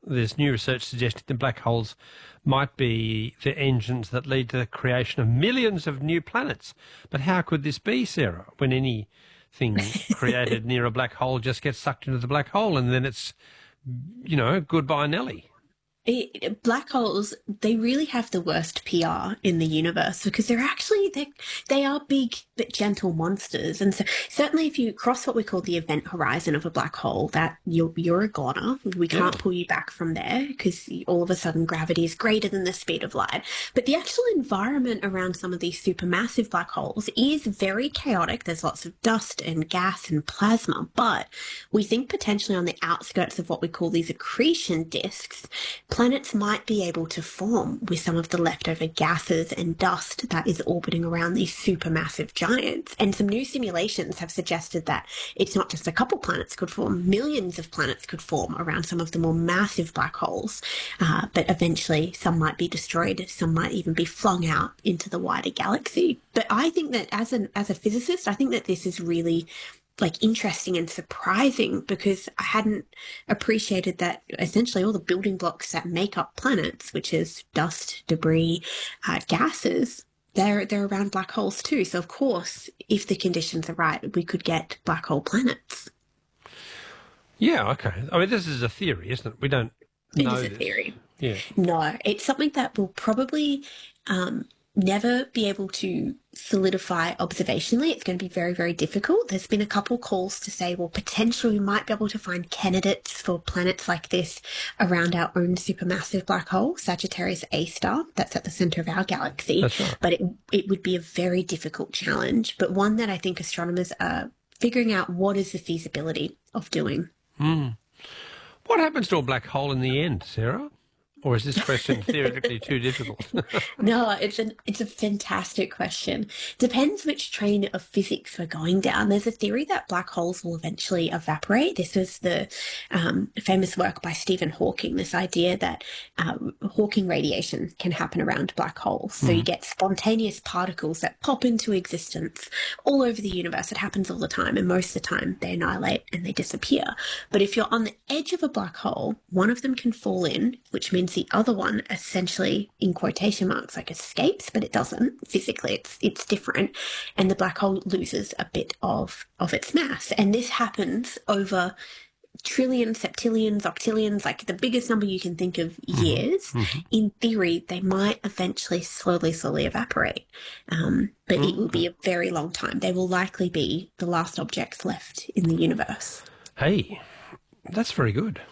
there's new research suggesting that black holes might be the engines that lead to the creation of millions of new planets. But how could this be, Sarah, when anything created near a black hole just gets sucked into the black hole and then it's, goodbye Nelly? Black holes, they really have the worst PR in the universe because they are big but gentle monsters. And so certainly if you cross what we call the event horizon of a black hole, that you're a goner. We can't pull you back from there because all of a sudden gravity is greater than the speed of light. But the actual environment around some of these supermassive black holes is very chaotic. There's lots of dust and gas and plasma, but we think potentially on the outskirts of what we call these accretion disks, planets might be able to form with some of the leftover gases and dust that is orbiting around these supermassive giants. And some new simulations have suggested that it's not just a couple planets could form, millions of planets could form around some of the more massive black holes. But eventually some might be destroyed, some might even be flung out into the wider galaxy. But I think that as a physicist, I think that this is really interesting and surprising because I hadn't appreciated that essentially all the building blocks that make up planets, which is dust, debris, gases, they're around black holes too. So of course, if the conditions are right, we could get black hole planets. Yeah, okay. I mean, this is a theory, isn't it? We don't know It is a theory. Yeah. No, it's something that will probably never be able to solidify observationally. It's going to be very, very difficult. There's been a couple calls to say, well, potentially we might be able to find candidates for planets like this around our own supermassive black hole, Sagittarius A star, that's at the center of our galaxy. That's right. But it would be a very difficult challenge, but one that I think astronomers are figuring out what is the feasibility of doing. What happens to a black hole in the end, Sarah? Or is this question theoretically too difficult? No, it's a fantastic question. Depends which train of physics we're going down. There's a theory that black holes will eventually evaporate. This is the famous work by Stephen Hawking, this idea that Hawking radiation can happen around black holes. So you get spontaneous particles that pop into existence all over the universe. It happens all the time, and most of the time they annihilate and they disappear. But if you're on the edge of a black hole, one of them can fall in, which means the other one essentially, in quotation marks, escapes, but it doesn't. Physically, it's different. And the black hole loses a bit of its mass. And this happens over trillions, septillions, octillions, the biggest number you can think of years. In theory, they might eventually slowly evaporate. But it will be a very long time. They will likely be the last objects left in the universe. Hey, that's very good.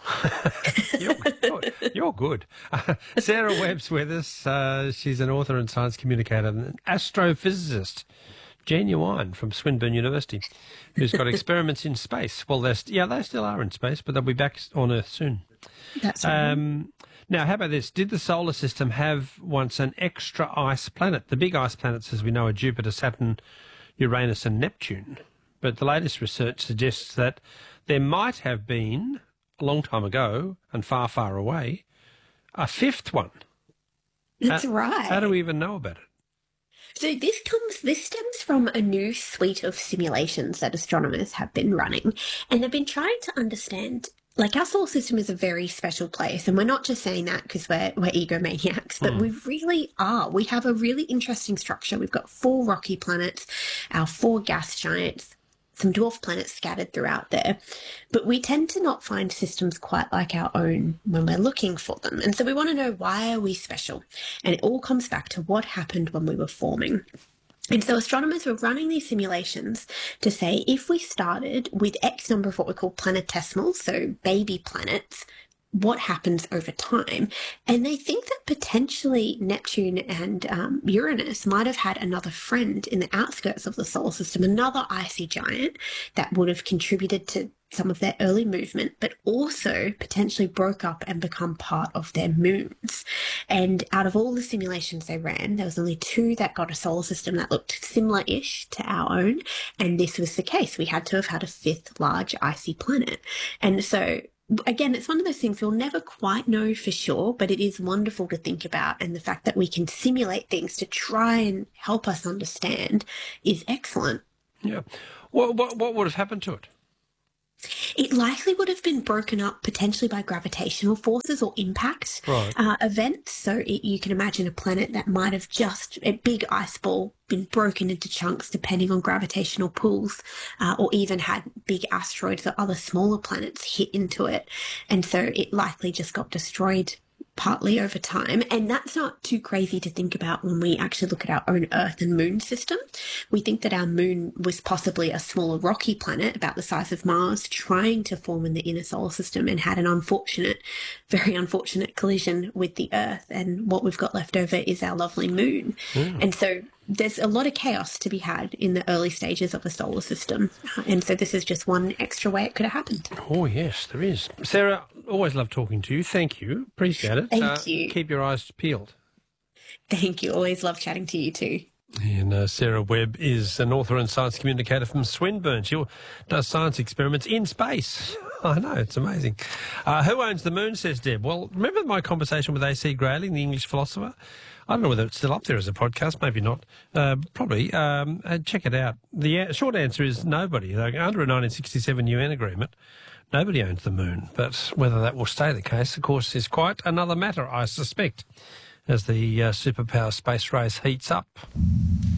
You're good. Sarah Webb's with us. She's an author and science communicator and an astrophysicist, genuine, from Swinburne University, who's got experiments in space. Well, they still are in space, but they'll be back on Earth soon. That's right. Now, how about this? Did the solar system have once an extra ice planet? The big ice planets, as we know, are Jupiter, Saturn, Uranus and Neptune. But the latest research suggests that there might have been, a long time ago and far, far away, a fifth one. That's right. How do we even know about it? So this stems from a new suite of simulations that astronomers have been running, and they've been trying to understand, our solar system is a very special place, and we're not just saying that because we're egomaniacs, but we really are. We have a really interesting structure. We've got 4 rocky planets, our 4 gas giants, some dwarf planets scattered throughout there, but we tend to not find systems quite like our own when we're looking for them. And so we want to know, why are we special? And it all comes back to what happened when we were forming. And so astronomers were running these simulations to say, if we started with X number of what we call planetesimals, so baby planets, what happens over time? And they think that potentially Neptune and Uranus might have had another friend in the outskirts of the solar system, another icy giant that would have contributed to some of their early movement, but also potentially broke up and become part of their moons. And out of all the simulations they ran, there was only 2 that got a solar system that looked similar-ish to our own, and this was the case. We had to have had a 5th large icy planet. And so again, it's one of those things we'll never quite know for sure, but it is wonderful to think about, and the fact that we can simulate things to try and help us understand is excellent. Yeah. What would have happened to it? It likely would have been broken up potentially by gravitational forces or impact Right. events. So you can imagine a planet that might have just, a big ice ball, been broken into chunks depending on gravitational pulls, or even had big asteroids or other smaller planets hit into it. And so it likely just got destroyed partly over time. And that's not too crazy to think about when we actually look at our own Earth and Moon system. We think that our Moon was possibly a smaller rocky planet about the size of Mars trying to form in the inner solar system and had an very unfortunate collision with the Earth. And what we've got left over is our lovely Moon. And so there's a lot of chaos to be had in the early stages of the solar system. And so this is just one extra way it could have happened. Oh, yes, there is. Sarah, always love talking to you. Thank you. Appreciate it. Thank you. Keep your eyes peeled. Thank you. Always love chatting to you too. And Sarah Webb is an author and science communicator from Swinburne. She does science experiments in space. I know, it's amazing. Who owns the moon, says Deb? Well, remember my conversation with A.C. Grayling, the English philosopher? I don't know whether it's still up there as a podcast, maybe not. Probably. Check it out. The short answer is nobody. Like, under a 1967 UN agreement, nobody owns the moon. But whether that will stay the case, of course, is quite another matter, I suspect, as the superpower space race heats up.